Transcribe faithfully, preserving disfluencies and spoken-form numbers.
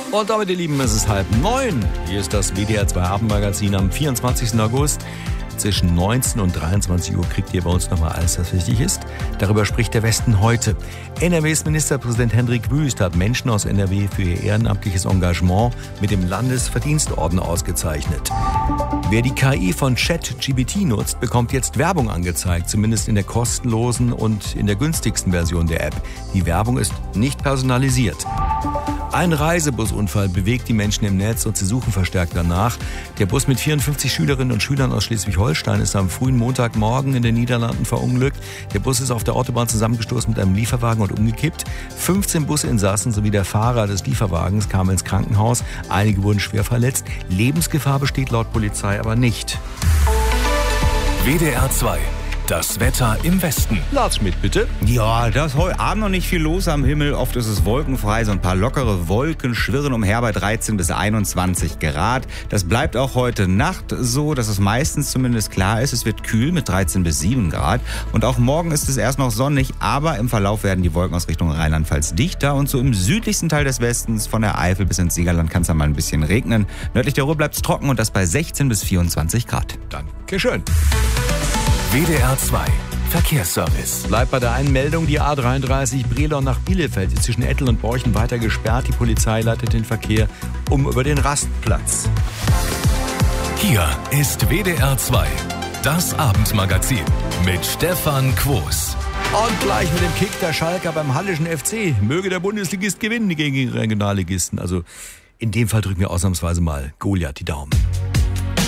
Und damit, ihr Lieben, ist es halb neun. Hier ist das W D R zwei Abendmagazin am vierundzwanzigsten August. Zwischen neunzehn und dreiundzwanzig Uhr kriegt ihr bei uns nochmal alles, was wichtig ist. Darüber spricht der Westen heute. N R Ws Ministerpräsident Hendrik Wüst hat Menschen aus N R W für ihr ehrenamtliches Engagement mit dem Landesverdienstorden ausgezeichnet. Wer die K I von ChatGPT nutzt, bekommt jetzt Werbung angezeigt, zumindest in der kostenlosen und in der günstigsten Version der App. Die Werbung ist nicht personalisiert. Ein Reisebusunfall bewegt die Menschen im Netz und sie suchen verstärkt danach. Der Bus mit vierundfünfzig Schülerinnen und Schülern aus Schleswig-Holstein ist am frühen Montagmorgen in den Niederlanden verunglückt. Der Bus ist auf der Autobahn zusammengestoßen mit einem Lieferwagen und umgekippt. fünfzehn Businsassen sowie der Fahrer des Lieferwagens kamen ins Krankenhaus. Einige wurden schwer verletzt. Lebensgefahr besteht laut Polizei aber nicht. W D R zwei. Das Wetter im Westen. Lars Schmidt, bitte. Ja, da ist heute Abend noch nicht viel los am Himmel. Oft ist es wolkenfrei, so ein paar lockere Wolken schwirren umher bei dreizehn bis einundzwanzig Grad. Das bleibt auch heute Nacht so, dass es meistens zumindest klar ist. Es wird kühl mit dreizehn bis sieben Grad. Und auch morgen ist es erst noch sonnig, aber im Verlauf werden die Wolken aus Richtung Rheinland-Pfalz dichter. Und so im südlichsten Teil des Westens, von der Eifel bis ins Siegerland, kann es dann mal ein bisschen regnen. Nördlich der Ruhr bleibt es trocken und das bei sechzehn bis vierundzwanzig Grad. Dankeschön. W D R zwei Verkehrsservice. Bleibt bei der einen Meldung, die A dreiunddreißig Brilon nach Bielefeld ist zwischen Ettel und Borchen weiter gesperrt. Die Polizei leitet den Verkehr um über den Rastplatz. Hier ist W D R zwei, das Abendmagazin mit Stefan Quos. Und gleich mit dem Kick der Schalker beim Hallischen F C. Möge der Bundesligist gewinnen gegen die Regionalligisten. Also in dem Fall drücken wir ausnahmsweise mal Goliath die Daumen.